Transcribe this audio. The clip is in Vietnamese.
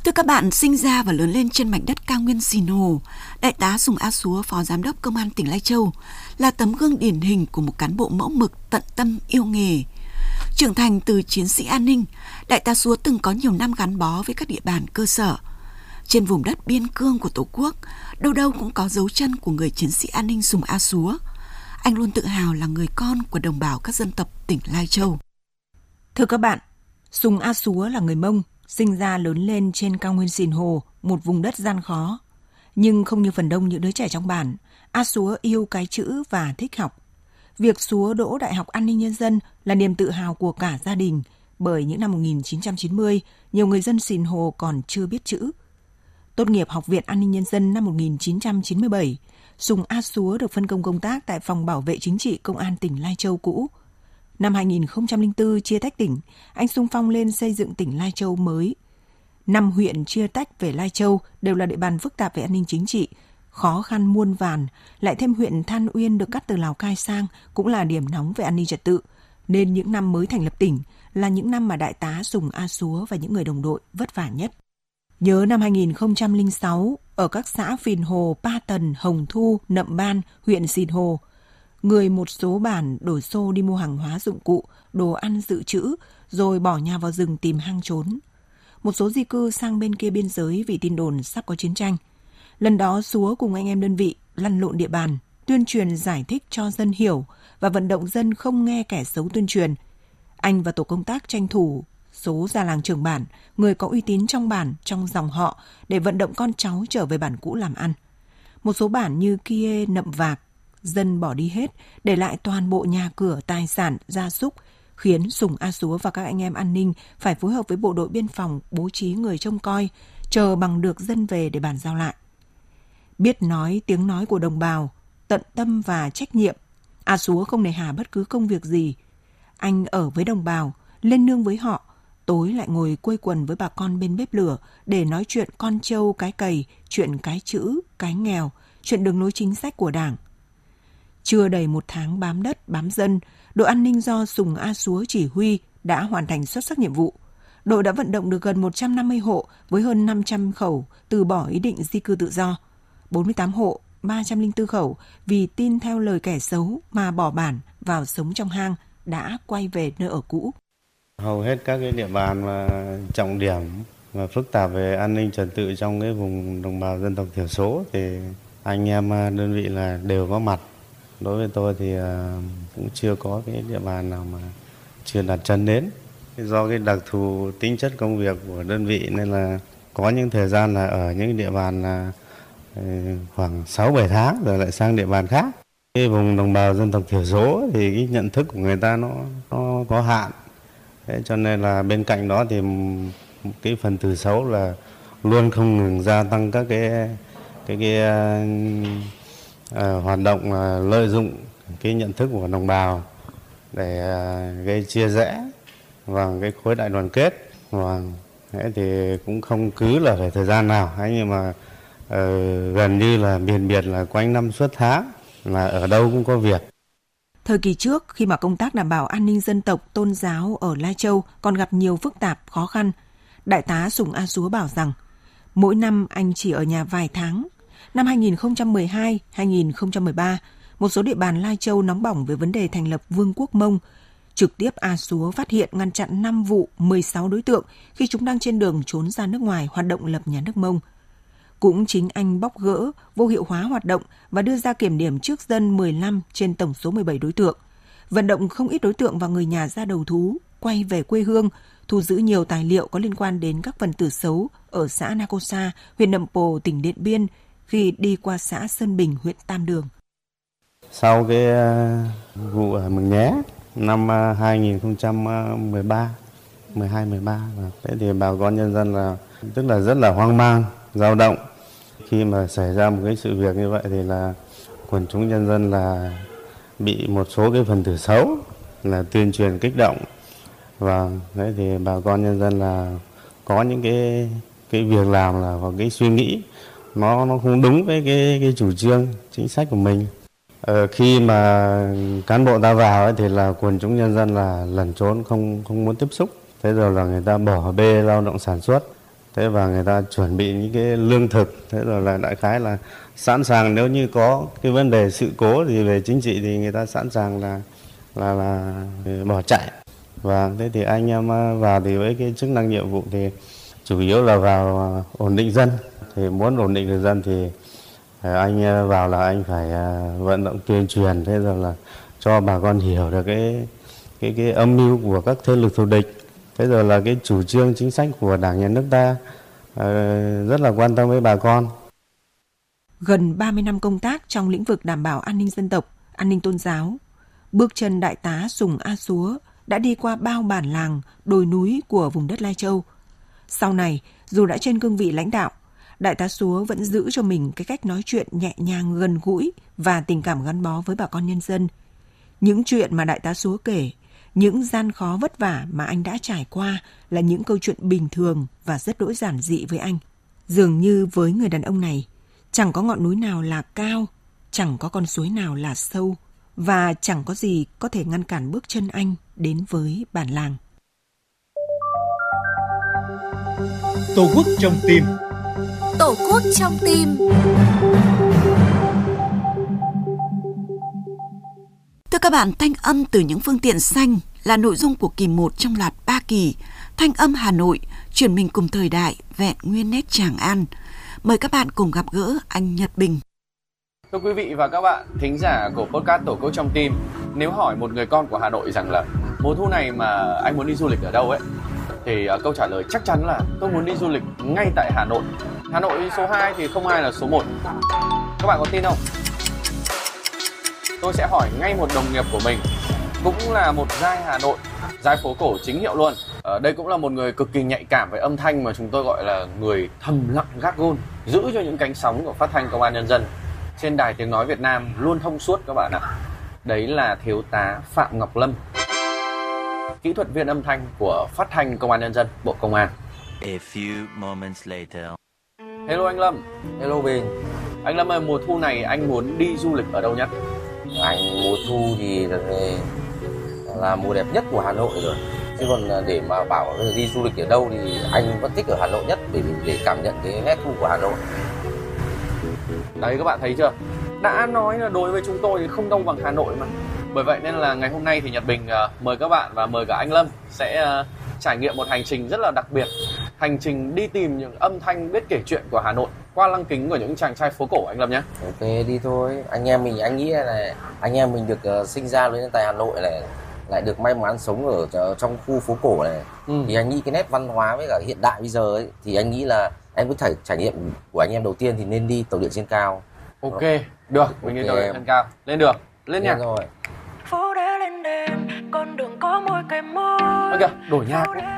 Thưa các bạn, sinh ra và lớn lên trên mảnh đất cao nguyên Sìn Hồ, Đại tá Sùng A Súa, Phó Giám đốc Công an tỉnh Lai Châu, là tấm gương điển hình của một cán bộ mẫu mực, tận tâm, yêu nghề. Trưởng thành từ chiến sĩ an ninh, Đại tá Súa từng có nhiều năm gắn bó với các địa bàn cơ sở. Trên vùng đất biên cương của Tổ quốc, đâu đâu cũng có dấu chân của người chiến sĩ an ninh Sùng A Súa. Anh luôn tự hào là người con của đồng bào các dân tộc tỉnh Lai Châu. Thưa các bạn, Sùng A Súa là người Mông, sinh ra lớn lên trên cao nguyên Sìn Hồ, một vùng đất gian khó. Nhưng không như phần đông những đứa trẻ trong bản, A Súa yêu cái chữ và thích học. Việc Súa đỗ Đại học An ninh Nhân dân là niềm tự hào của cả gia đình, bởi những năm 1990, nhiều người dân Sìn Hồ còn chưa biết chữ. Tốt nghiệp Học viện An ninh Nhân dân năm 1997, Sùng A Súa được phân công công tác tại Phòng Bảo vệ Chính trị Công an tỉnh Lai Châu cũ. Năm 2004 chia tách tỉnh, anh xung phong lên xây dựng tỉnh Lai Châu mới. 5 huyện chia tách về Lai Châu đều là địa bàn phức tạp về an ninh chính trị, khó khăn muôn vàn, lại thêm huyện Than Uyên được cắt từ Lào Cai sang cũng là điểm nóng về an ninh trật tự, nên những năm mới thành lập tỉnh là những năm mà Đại tá Sùng A Súa và những người đồng đội vất vả nhất. Nhớ năm 2006, ở các xã Phìn Hồ, Pa Tần, Hồng Thu, Nậm Ban, huyện Sìn Hồ, người một số bản đổ xô đi mua hàng hóa dụng cụ, đồ ăn dự trữ, rồi bỏ nhà vào rừng tìm hang trốn. Một số di cư sang bên kia biên giới vì tin đồn sắp có chiến tranh. Lần đó Súa cùng anh em đơn vị lăn lộn địa bàn, tuyên truyền giải thích cho dân hiểu và vận động dân không nghe kẻ xấu tuyên truyền. Anh và tổ công tác tranh thủ số già làng trưởng bản, người có uy tín trong bản, trong dòng họ để vận động con cháu trở về bản cũ làm ăn. Một số bản như Kia, Nậm Vạc, dân bỏ đi hết, để lại toàn bộ nhà cửa, tài sản, gia súc, khiến Sùng A Súa và các anh em an ninh phải phối hợp với bộ đội biên phòng bố trí người trông coi, chờ bằng được dân về để bàn giao lại. Biết nói tiếng nói của đồng bào, tận tâm và trách nhiệm, A Súa không nề hà bất cứ công việc gì. Anh ở với đồng bào, lên nương với họ, tối lại ngồi quây quần với bà con bên bếp lửa để nói chuyện con trâu cái cày, chuyện cái chữ, cái nghèo, chuyện đường lối chính sách của Đảng. Chưa đầy 1 tháng bám đất, bám dân, đội an ninh do Sùng A Súa chỉ huy đã hoàn thành xuất sắc nhiệm vụ. Đội đã vận động được gần 150 hộ với hơn 500 khẩu từ bỏ ý định di cư tự do. 48 hộ, 304 khẩu vì tin theo lời kẻ xấu mà bỏ bản vào sống trong hang đã quay về nơi ở cũ. Hầu hết các cái địa bàn mà trọng điểm và phức tạp về an ninh trật tự trong cái vùng đồng bào dân tộc thiểu số thì anh em đơn vị là đều có mặt. Đối với tôi thì cũng chưa có cái địa bàn nào mà chưa đặt chân đến. Do cái đặc thù tính chất công việc của đơn vị nên là có những thời gian là ở những địa bàn là khoảng 6-7 tháng rồi lại sang địa bàn khác. Cái vùng đồng bào dân tộc thiểu số thì cái nhận thức của người ta nó có hạn. Thế cho nên là bên cạnh đó thì cái phần từ xấu là luôn không ngừng gia tăng các cái hoạt động lợi dụng cái nhận thức của đồng bào để gây chia rẽ và cái khối đại đoàn kết. Và thế thì cũng không cứ là phải thời gian nào, nhưng mà gần như là miền biệt là quanh năm suốt tháng là ở đâu cũng có việc. Thời kỳ trước, khi mà công tác đảm bảo an ninh dân tộc, tôn giáo ở Lai Châu còn gặp nhiều phức tạp, khó khăn, Đại tá Sùng A Súa bảo rằng mỗi năm anh chỉ ở nhà vài tháng. Năm 2012, 2013, một số địa bàn Lai Châu nóng bỏng về vấn đề thành lập Vương quốc Mông. Trực tiếp A Súa phát hiện ngăn chặn 5 vụ, 16 đối tượng khi chúng đang trên đường trốn ra nước ngoài hoạt động lập nhà nước Mông. Cũng chính anh bóc gỡ, vô hiệu hóa hoạt động và đưa ra kiểm điểm trước dân 15 trên tổng số 17 đối tượng. Vận động không ít đối tượng và người nhà ra đầu thú, quay về quê hương, thu giữ nhiều tài liệu có liên quan đến các phần tử xấu ở xã Nacosa, huyện Nậm Pồ, tỉnh Điện Biên khi đi qua xã Sơn Bình, huyện Tam Đường. Sau cái vụ ở Mường Nhé năm 2013, 12-13, thế thì bà con nhân dân là tức là rất là hoang mang, dao động. Khi mà xảy ra một cái sự việc như vậy thì là quần chúng nhân dân là bị một số cái phần tử xấu là tuyên truyền kích động, và thế thì bà con nhân dân là có những cái việc làm là có cái suy nghĩ nó không đúng với cái chủ trương chính sách của mình. Khi mà cán bộ ta vào ấy, thì là quần chúng nhân dân là lẩn trốn, không muốn tiếp xúc. Thế rồi là người ta bỏ bê lao động sản xuất. Thế và người ta chuẩn bị những cái lương thực, thế rồi là đại khái là sẵn sàng nếu như có cái vấn đề sự cố gì về chính trị thì người ta sẵn sàng là bỏ chạy. Và thế thì anh em vào thì với cái chức năng nhiệm vụ thì chủ yếu là vào ổn định dân. Thì muốn ổn định được dân thì anh vào là anh phải vận động tuyên truyền, thế rồi là cho bà con hiểu được cái âm mưu của các thế lực thù địch. Thế rồi là cái chủ trương chính sách của Đảng Nhà nước ta rất là quan tâm với bà con. Gần 30 năm công tác trong lĩnh vực đảm bảo an ninh dân tộc, an ninh tôn giáo, bước chân Đại tá Sùng A Súa đã đi qua bao bản làng, đồi núi của vùng đất Lai Châu. Sau này, dù đã trên cương vị lãnh đạo, Đại tá Súa vẫn giữ cho mình cái cách nói chuyện nhẹ nhàng, gần gũi và tình cảm gắn bó với bà con nhân dân. Những chuyện mà Đại tá Súa kể, những gian khó vất vả mà anh đã trải qua là những câu chuyện bình thường và rất đỗi giản dị với anh. Dường như với người đàn ông này, chẳng có ngọn núi nào là cao, chẳng có con suối nào là sâu, và chẳng có gì có thể ngăn cản bước chân anh đến với bản làng. Tổ quốc trong tim. Tổ quốc trong tim. Thưa các bạn, thanh âm từ những phương tiện xanh là nội dung của kỳ 1 trong loạt 3 kỳ Thanh âm Hà Nội, chuyển mình cùng thời đại, vẹn nguyên nét Tràng An. Mời các bạn cùng gặp gỡ anh Nhật Bình. Thưa quý vị và các bạn, thính giả của podcast Tổ quốc trong tim, nếu hỏi một người con của Hà Nội rằng là mùa thu này mà anh muốn đi du lịch ở đâu ấy, thì câu trả lời chắc chắn là tôi muốn đi du lịch ngay tại Hà Nội. Hà Nội số 2 thì không ai là số 1. Các bạn có tin không? Tôi sẽ hỏi ngay một đồng nghiệp của mình, cũng là một giai Hà Nội, giai phố cổ chính hiệu luôn. Đây cũng là một người cực kỳ nhạy cảm với âm thanh mà chúng tôi gọi là người thầm lặng gác gôn, giữ cho những cánh sóng của phát thanh Công an Nhân dân trên đài tiếng nói Việt Nam luôn thông suốt các bạn ạ. Đấy là thiếu tá Phạm Ngọc Lâm, kỹ thuật viên âm thanh của phát thanh Công an Nhân dân, Bộ Công an. A few moments later. Hello anh Lâm. Hello Bình. Anh Lâm ơi, mùa thu này anh muốn đi du lịch ở đâu nhất? Anh mùa thu thì là mùa đẹp nhất của Hà Nội rồi. Chứ còn để mà bảo đi du lịch ở đâu thì anh vẫn thích ở Hà Nội nhất để cảm nhận cái nét thu của Hà Nội. Đấy các bạn thấy chưa? Đã nói là đối với chúng tôi thì không đâu bằng Hà Nội mà. Bởi vậy nên là ngày hôm nay thì Nhật Bình mời các bạn và mời cả anh Lâm sẽ trải nghiệm một hành trình rất là đặc biệt. Hành trình đi tìm những âm thanh biết kể chuyện của Hà Nội qua lăng kính của những chàng trai phố cổ anh Lâm nhé. Ok, đi thôi. Anh em mình, anh nghĩ là anh em mình được sinh ra lên tại Hà Nội này, lại được may mắn sống ở trong khu phố cổ này. Thì anh nghĩ cái nét văn hóa với cả hiện đại bây giờ ấy, thì anh nghĩ là em có trải nghiệm của anh em đầu tiên thì nên đi tàu điện trên cao. Ok, được, mình đi tàu điện trên cao. Lên được, lên nhạc. Rồi. Phố đá lên đèn, con đường có môi cây môi. Ok, đổi nhạc.